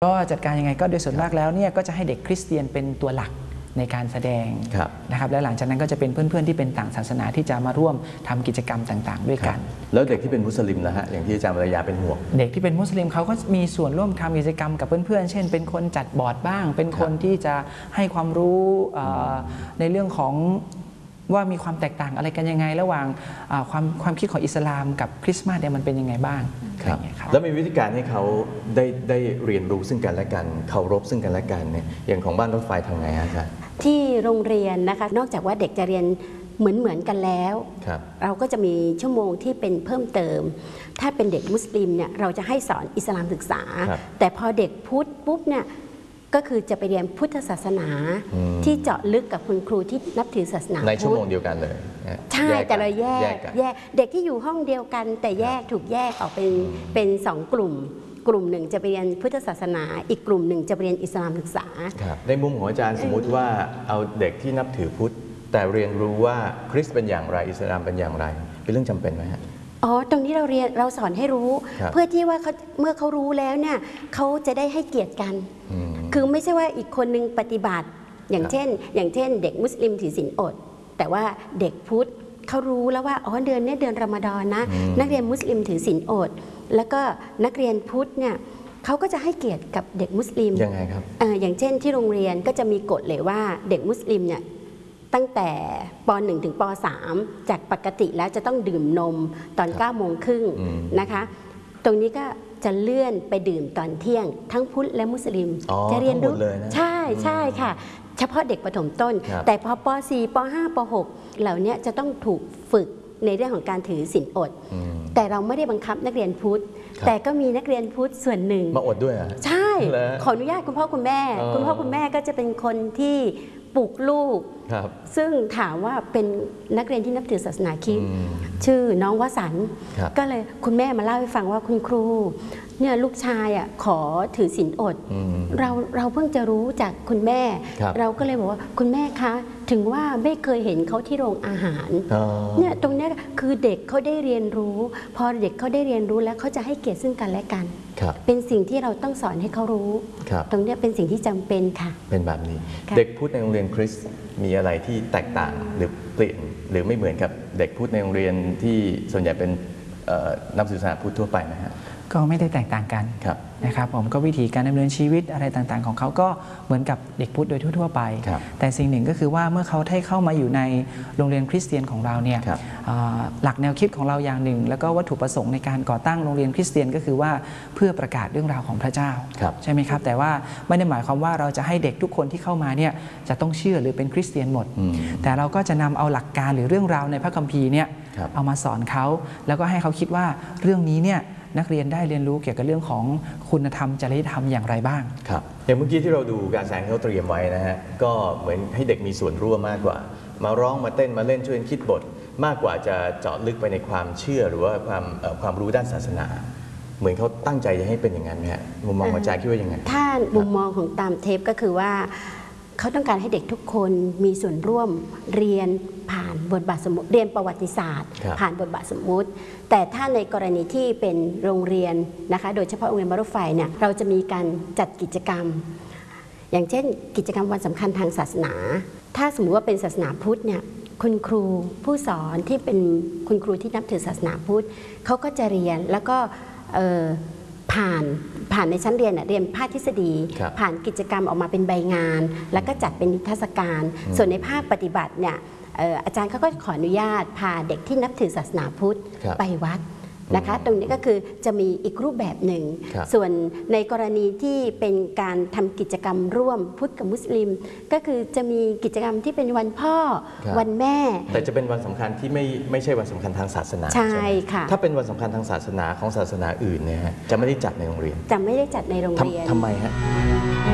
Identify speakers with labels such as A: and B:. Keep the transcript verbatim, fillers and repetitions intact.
A: ก็จัดการยังไงก็โดยส่วนมากแล้วเนี่ยก็จะให้เด็กคริสเตียนเป็นตัวหลักในการแสดงนะครับและหลังจากนั้นก็จะเป็นเพื่อนๆที่เป็นต่างศาสนาที่จะมาร่วมทำกิจกรรมต่างๆด้วยกัน
B: แล้วเด็กที่เป็นมุสลิมนะฮะอย่างที่อาจารย์วรยาเป็นห่วง
A: เด็กที่เป็นมุสลิมเขาก็มีส่วนร่วมทำกิจกรรมกับเพื่อนๆเช่นเป็นคนจัดบอร์ดบ้างเป็นคนที่จะให้ความรู้ในเรื่องของว่ามีความแตกต่างอะไรกันยังไงระหว่างความความคิดของอิสลามกับคริสต์มาสเนี่ยมันเป็นยังไงบ้าง
B: ครับแล้วมีวิธีการให้เขาได้ได้เรียนรู้ซึ่งกันและกันเคารพซึ่งกันและกันเนี่ยอย่างของบ้านรถไฟทำไงฮะอาจารย์
C: ที่โรงเรียนนะคะนอกจากว่าเด็กจะเรียนเหมือนเหมือนกันแล้วเราก็จะมีชั่วโมงที่เป็นเพิ่มเติมถ้าเป็นเด็กมุสลิมเนี่ยเราจะให้สอนอิสลามศึกษาแต่พอเด็กพุทธปุ๊บเนี่ยก็คือจะไปเรียนพุทธศาสนาที่เจาะลึกกับคุณครูที่นับถือศาสนา
B: ในชั่วโมงเดียวกันเลย
C: ใช่แต่เราแยกแยกเด็กที่อยู่ห้องเดียวกันแต่แยกถูกแยกออกเป็นเป็นสองกลุ่มกลุ่มหนึ่งจะไปเรียนพุทธศาสนาอีกกลุ่มหนึ่งจะไปเรียนอิสลามศึกษา
B: ในมุมของอาจารย์สมมุติว่าเอาเด็กที่นับถือพุทธแต่เรียนรู้ว่าคริสต์เป็นอย่างไรอิสลามเป็นอย่างไรเป็นเรื่องจำเป็นไหมฮะ
C: อ๋อตรงนี้เราเรียนเราสอนให้รู้เพื่อที่ว่าเขาเมื่อเขารู้แล้วเนี่ยเขาจะได้ให้เกียรติกันคือไม่ใช่ว่าอีกคนนึงปฏิบัติอย่างเช่นอย่างเช่นเด็กมุสลิมถือศีลอดแต่ว่าเด็กพุทธเขารู้แล้วว่าอ๋อเดือนนี้เดือนรอมฎอนนะนักเรียนมุสลิมถือศีลอดแล้วก็นักเรียนพุทธเนี่ยเขาก็จะให้เกียรติกับเด็กมุสลิม
B: ยังไงครับ
C: เอออย่างเช่นที่โรงเรียนก็จะมีกฎเลยว่าเด็กมุสลิมเนี่ยตั้งแต่ป หนึ่ง ถึงป สาม จากปกติแล้วจะต้องดื่มนมตอนเก้าโมงครึ่งนะคะตรงนี้ก็จะเลื่อนไปดื่มตอนเที่ยงทั้งพุทธและมุสลิมจะเรียนรู้ใช่ใช่ค่ะเฉพาะเด็กประถมต้นแต่พอป สี่ ป ห้า ป หก เหล่านี้จะต้องถูกฝึกในเรื่องของการถือศีลอดแต่เราไม่ได้บังคับนักเรียนพุทธแต่ก็มีนักเรียนพุทธส่วนหนึ่ง
B: มาอดด้วยอ่ะ
C: ใช่ขออนุญาตคุณพ่อคุณแม่คุณพ่อคุณแม่ก็จะเป็นคนที่ปลูกลูกซึ่งถามว่าเป็นนักเรียนที่นับถือศาสนาคริสต์ชื่อน้องวสันต์ก็เลยคุณแม่มาเล่าให้ฟังว่าคุณครูเนี่ยลูกชายอ่ะขอถือศีลอดเราเราเพิ่งจะรู้จากคุณแม่เราก็เลยบอกว่าคุณแม่คะถึงว่าไม่เคยเห็นเขาที่โรงอาหารเนี่ยตรงนี้คือเด็กเขาได้เรียนรู้พอเด็กเขาได้เรียนรู้แล้วเขาจะให้เกียรติซึ่งกันและกันเป็นสิ่งที่เราต้องสอนให้เขารู้ตรงนี้เป็นสิ่งที่จำเป็นค่ะ
B: เป็นแบบนี้เด็กพุทธในโรงเรียนคริสต์มีอะไรที่แตกต่างหรือเปลี่ยนหรือไม่เหมือนกับเด็กพุทธในโรงเรียนที่ส่วนใหญ่เป็นนักศึกษาพุทธทั่วไปไหมครับ
A: ก็ไม่ได้แตกต่างกันนะครับผมก็วิธีการดำเนินชีวิตอะไรต่างๆของเขาก็เหมือนกับเด็กพุทธโดยทั่วๆไปแต่สิ่งหนึ่งก็คือว่าเมื่อเขาได้เข้ามาอยู่ในโรงเรียนคริสเตียนของเราเนี่ยหลักแนวคิดของเราอย่างหนึ่งแล้วก็วัตถุประสงค์ในการก่อตั้งโรงเรียนคริสเตียนก็คือว่าเพื่อประกาศเรื่องราวของพระเจ้าใช่ไหมครับแต่ว่าไม่ได้หมายความว่าเราจะให้เด็กทุกคนที่เข้ามาเนี่ยจะต้องเชื่อหรือเป็นคริสเตียนหมดแต่เราก็จะนำเอาหลักการหรือเรื่องราวในพระคัมภีร์เนี่ยเอามาสอนเขาแล้วก็ให้เขาคิดว่าเรื่องนี้เนี่ยนักเรียนได้เรียนรู้เกี่ยวกับเรื่องของคุณธรรมจริยธรรมอย่างไรบ้าง
B: ครับอย่างเมื่อกี้ที่เราดูการแสดงเขาเตรียมไว้นะฮะก็เหมือนให้เด็กมีส่วนร่วมมากกว่ามาร้องมาเต้นมาเล่นช่วยคิดบทมากกว่าจะเจาะลึกไปในความเชื่อหรือว่าความความรู้ด้านศาสนาเหมือนเขาตั้งใจจะให้เป็นอย่างนั้นไหมฮะมุมมองอาจารย์คิดว่ายังไง
C: ถ้ามุมมองของตามเทปก็คือว่าเขาต้องการให้เด็กทุกคนมีส่วนร่วมเรียนผ่านบทบาทสมมุติเรียนประวัติศาสตร์ผ่านบทบาทสมมุติแต่ถ้าในกรณีที่เป็นโรงเรียนนะคะโดยเฉพาะโรงเรียนบ้านรถไฟเนี่ยเราจะมีการจัดกิจกรรมอย่างเช่นกิจกรรมวันสำคัญทางศาสนาถ้าสมมุติว่าเป็นศาสนาพุทธเนี่ยคุณครูผู้สอนที่เป็นคุณครูที่นับถือศาสนาพุทธเขาก็จะเรียนแล้วก็ผ่านผ่านในชั้นเรียนเรียนภาคทฤษฎีผ่านกิจกรรมออกมาเป็นใบงานแล้วก็จัดเป็นนิทรรศการส่วนในภาคปฏิบัติเนี่ยอาจารย์เขาก็ขออนุญาตพาเด็กที่นับถือศาสนาพุทธไปวัดนะคะตรงนี้ก็คือจะมีอีกรูปแบบหนึ่งส่วนในกรณีที่เป็นการทำกิจกรรมร่วมพุทธกับมุสลิมก็คือจะมีกิจกรรมที่เป็นวันพ่อวันแม่
B: แต่จะเป็นวันสำคัญที่ไม่ไม่ใช่วันสำคัญทางศาสนา
C: ใช่ค่ะ
B: ถ้าเป็นวันสำคัญทางศาสนาของศาสนาอื่นเนี่ยจะไม่ได้จัดในโรงเรียน
C: จะไม่ได้จัดในโรงเรียน
B: ทำไมฮะ